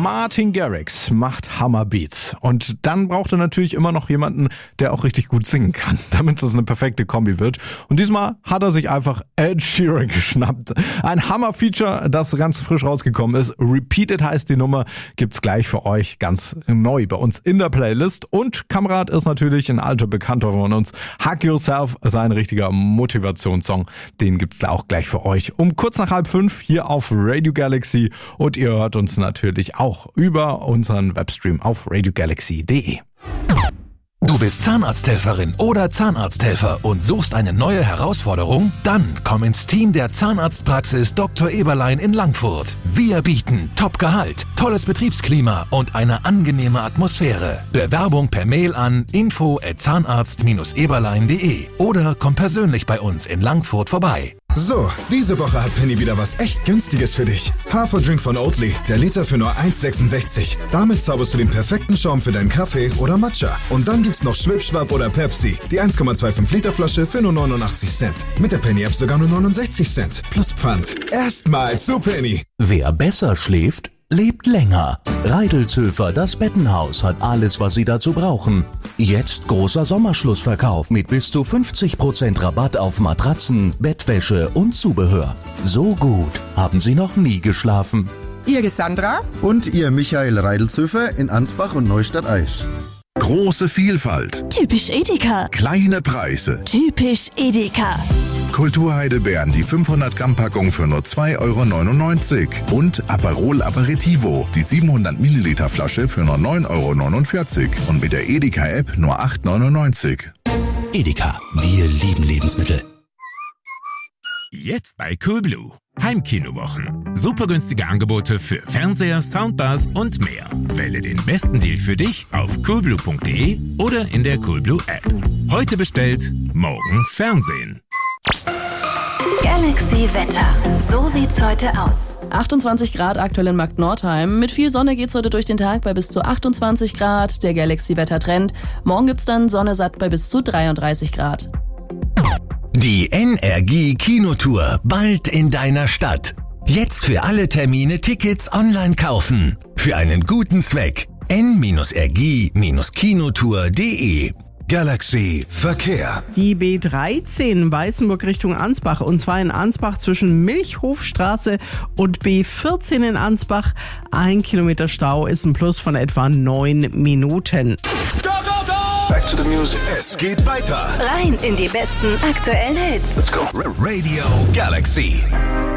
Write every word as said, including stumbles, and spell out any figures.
Martin Garrix macht Hammerbeats. Und dann braucht er natürlich immer noch jemanden, der auch richtig gut singen kann, damit das eine perfekte Kombi wird. Und diesmal hat er sich einfach Ed Sheeran geschnappt. Ein Hammer-Feature, das ganz frisch rausgekommen ist. Repeated heißt die Nummer, gibt's gleich für euch ganz neu bei uns in der Playlist. Und Kamerad ist natürlich ein alter Bekannter von uns. Hug Yourself, sein richtiger Motivationssong. Den gibt's da auch gleich für euch. Um kurz nach halb fünf hier auf Radio Galaxy. Und ihr hört uns natürlich auch über unseren Webstream auf radio galaxy punkt de. Du bist Zahnarzthelferin oder Zahnarzthelfer und suchst eine neue Herausforderung? Dann komm ins Team der Zahnarztpraxis Doktor Eberlein in Langfurt. Wir bieten Top-Gehalt, tolles Betriebsklima und eine angenehme Atmosphäre. Bewerbung per Mail an info at zahnarzt dash eberlein punkt de oder komm persönlich bei uns in Langfurt vorbei. So, diese Woche hat Penny wieder was echt Günstiges für dich. Haferdrink von Oatly, der Liter für nur eins sechsundsechzig. Damit zauberst du den perfekten Schaum für deinen Kaffee oder Matcha. Und dann gibt's noch Schwipschwap oder Pepsi, die eins Komma fünfundzwanzig Liter Flasche für nur neunundachtzig Cent. Mit der Penny-App sogar nur neunundsechzig Cent. Plus Pfand. Erstmal zu Penny. Wer besser schläft, lebt länger. Reidelzöfer, das Bettenhaus, hat alles, was Sie dazu brauchen. Jetzt großer Sommerschlussverkauf mit bis zu fünfzig Prozent Rabatt auf Matratzen, Bettwäsche und Zubehör. So gut haben Sie noch nie geschlafen. Ihr Gesandra? Und ihr Michael Reidelzöfer in Ansbach und Neustadt-Aisch. Große Vielfalt. Typisch Edeka. Kleine Preise. Typisch Edeka. Kulturheidelbeeren, die fünfhundert Gramm Packung für nur zwei Euro neunundneunzig. Und Aperol Aperitivo, die siebenhundert Milliliter Flasche für nur neun Euro neunundvierzig. Und mit der Edeka-App nur acht Euro neunundneunzig. Edeka, wir lieben Lebensmittel. Jetzt bei Coolblue. Heimkinowochen. Super günstige Angebote für Fernseher, Soundbars und mehr. Wähle den besten Deal für dich auf coolblue punkt de oder in der Coolblue App. Heute bestellt, morgen Fernsehen. Galaxy Wetter. So sieht's heute aus. achtundzwanzig Grad aktuell in Markt Nordheim. Mit viel Sonne geht's heute durch den Tag bei bis zu achtundzwanzig Grad. Der Galaxy-Wetter-Trend. Morgen gibt's dann Sonne satt bei bis zu dreiunddreißig Grad. Die N R G Kinotour bald in deiner Stadt. Jetzt für alle Termine Tickets online kaufen. Für einen guten Zweck. n r g kinotour punkt de. Galaxy Verkehr. Die B dreizehn Weißenburg Richtung Ansbach, und zwar in Ansbach zwischen Milchhofstraße und B vierzehn in Ansbach. Ein Kilometer Stau ist ein Plus von etwa neun Minuten. Go, go, go! Back to the music. Es geht weiter. Rein in die besten aktuellen Hits. Let's go. Radio Galaxy.